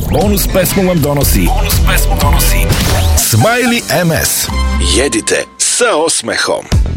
Bonus pesmu vam donosi Smiley MS. Jedite sa osmehom.